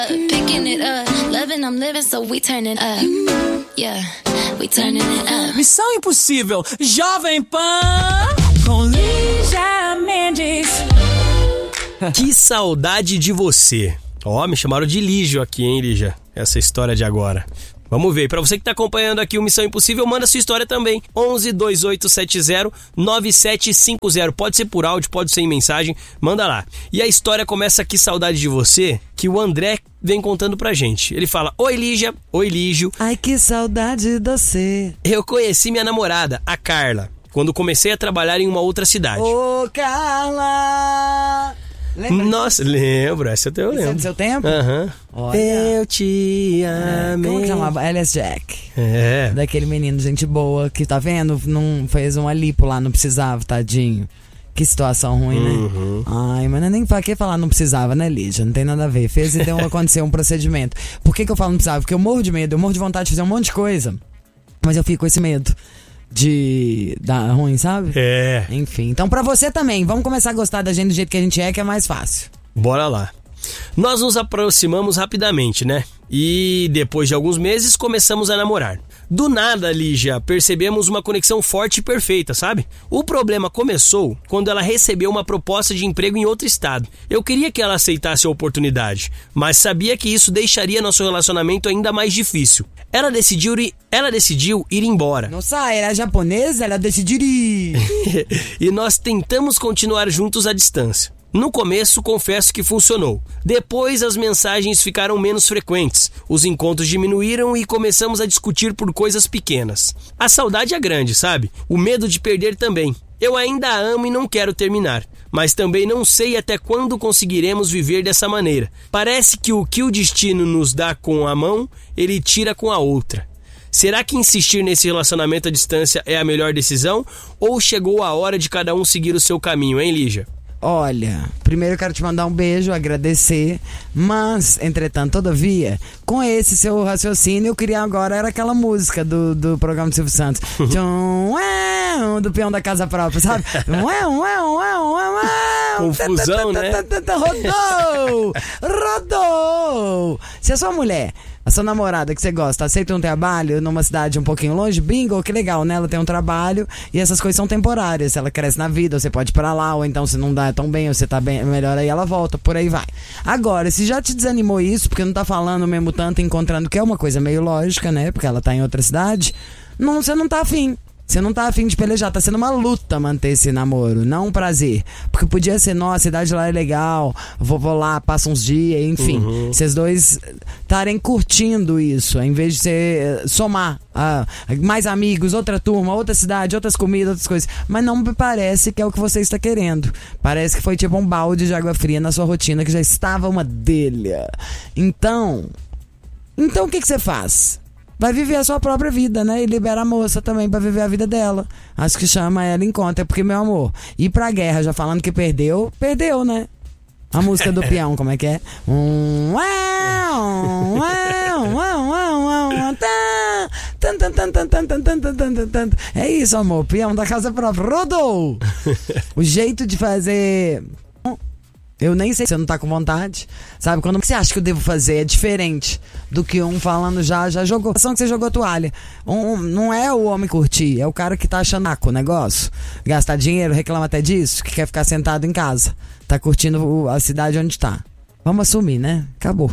Picking it up, loving, I'm living, so we turning up. Yeah, we turning it up. Missão Impossível, Jovem Pan, com Lígia Mendes. Que saudade de você. Ó, me chamaram de Lígio aqui, hein, Lígia? Essa história de agora. Vamos ver. Pra você que tá acompanhando aqui o Missão Impossível, manda sua história também. 11 2870 9750. Pode ser por áudio, pode ser em mensagem. Manda lá. E a história começa aqui, saudade de você, que o André vem contando pra gente. Ele fala: oi, Lígia. Oi, Lígio. Ai, que saudade de você. Eu conheci minha namorada, a Carla, quando comecei a trabalhar em uma outra cidade. Ô, Carla! Lembra? Nossa, lembro. Essa eu lembro. Esse é do seu tempo? Aham. Olha. Eu te amei. Como que chamava? Alias Jack. É. Daquele menino, gente boa, que tá vendo? Não fez uma lipo lá, não precisava, tadinho. Que situação ruim, né? Ai, mas não é nem pra que falar não precisava, né, Lígia? Não tem nada a ver. Fez e aconteceu um procedimento. Por que eu falo não precisava? Porque eu morro de medo, eu morro de vontade de fazer um monte de coisa. Mas eu fico com esse medo de dar ruim, sabe? É. Enfim, então pra você também, vamos começar a gostar da gente do jeito que a gente é, que é mais fácil. Bora lá. Nós nos aproximamos rapidamente, né? E depois de alguns meses começamos a namorar. Do nada, Lígia, percebemos uma conexão forte e perfeita, sabe? O problema começou quando ela recebeu uma proposta de emprego em outro estado. Eu queria que ela aceitasse a oportunidade, mas sabia que isso deixaria nosso relacionamento ainda mais difícil. Ela decidiu ir embora. Nossa, era japonesa, ela decidiu ir. E nós tentamos continuar juntos à distância. No começo, confesso que funcionou. Depois, as mensagens ficaram menos frequentes. Os encontros diminuíram e começamos a discutir por coisas pequenas. A saudade é grande, sabe? O medo de perder também. Eu ainda a amo e não quero terminar. Mas também não sei até quando conseguiremos viver dessa maneira. Parece que o destino nos dá com a mão, ele tira com a outra. Será que insistir nesse relacionamento à distância é a melhor decisão? Ou chegou a hora de cada um seguir o seu caminho, hein, Lígia? Olha, primeiro eu quero te mandar um beijo, agradecer, mas, entretanto, todavia, com esse seu raciocínio, eu queria agora, era aquela música do programa do Silvio Santos, do peão da casa própria, sabe? Confusão, né? Rodou! Se a sua mulher, a sua namorada que você gosta, aceita um trabalho numa cidade um pouquinho longe, bingo, que legal, né? Ela tem um trabalho e essas coisas são temporárias. Ela cresce na vida, você pode ir pra lá, ou então se não dá tão bem, ou você tá bem, melhor aí ela volta, por aí vai. Agora, se já te desanimou isso, porque não tá falando mesmo tanto, encontrando, que é uma coisa meio lógica, né? Porque ela tá em outra cidade, você não tá afim. Você não tá afim de pelejar, tá sendo uma luta manter esse namoro, não um prazer. Porque podia ser, nossa, a cidade lá é legal, vou lá, passa uns dias, enfim. Vocês dois estarem curtindo isso, em vez de você somar mais amigos, outra turma, outra cidade, outras comidas, outras coisas. Mas não me parece que é o que você está querendo. Parece que foi tipo um balde de água fria na sua rotina, que já estava uma delha. Então o que você faz? Vai viver a sua própria vida, né? E libera a moça também pra viver a vida dela. Acho que chama ela em conta, porque, meu amor, ir pra guerra já falando que perdeu, né? A música do peão, como é que é? É isso, amor, peão da casa própria. Rodou! O jeito de fazer... Eu nem sei se você não tá com vontade. Sabe, quando você acha que eu devo fazer é diferente do que um falando já jogou. A ação que você jogou a toalha. Não é o homem curtir, é o cara que tá achando o negócio. Gastar dinheiro, reclama até disso, que quer ficar sentado em casa. Tá curtindo a cidade onde tá. Vamos assumir, né? Acabou.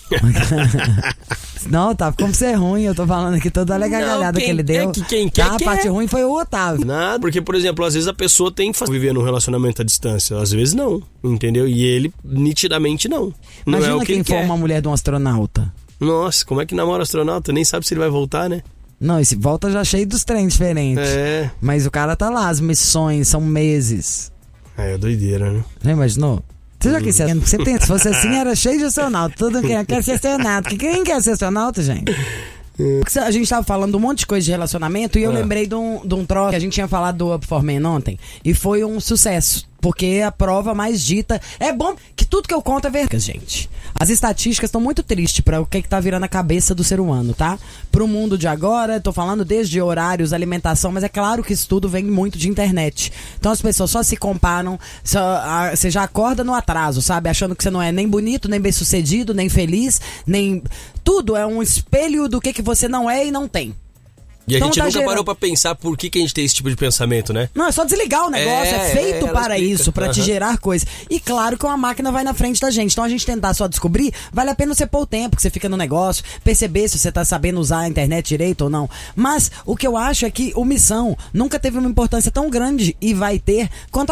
Não, tá como ser ruim, eu tô falando aqui toda a legalhada que ele deu. A parte ruim foi o Otávio. Nada, porque, por exemplo, às vezes a pessoa tem que viver num relacionamento à distância, às vezes não, entendeu? E ele, nitidamente, não. Imagina é o que quem for uma mulher de um astronauta. Nossa, como é que namora astronauta? Nem sabe se ele vai voltar, né? Não, esse volta já cheio dos trem diferentes. É. Mas o cara tá lá, as missões são meses. É doideira, né? Já imaginou? Você já quis ser? Se fosse assim, era cheio de astronauta. Todo mundo quer ser astronauta. Quem quer ser astronauta, gente? Porque a gente tava falando um monte de coisa de relacionamento e eu lembrei de um troço que a gente tinha falado do Up for Men ontem. E foi um sucesso. Porque a prova mais dita... É bom que tudo que eu conto é verdade, gente. As estatísticas estão muito tristes para o que tá virando a cabeça do ser humano, tá? Pro mundo de agora, tô falando desde horários, alimentação, mas é claro que isso tudo vem muito de internet. Então as pessoas só se comparam, você já acorda no atraso, sabe? Achando que você não é nem bonito, nem bem-sucedido, nem feliz, nem... Tudo é um espelho do que você não é e não tem. E a Então gente tá nunca gerando... parou pra pensar por que a gente tem esse tipo de pensamento, né? Não, é só desligar o negócio, é feito para explica. isso, para te gerar coisas. E claro que uma máquina vai na frente da gente. Então a gente tentar só descobrir, vale a pena você pôr o tempo que você fica no negócio, perceber se você tá sabendo usar a internet direito ou não. Mas o que eu acho é que o Missão nunca teve uma importância tão grande e vai ter quanto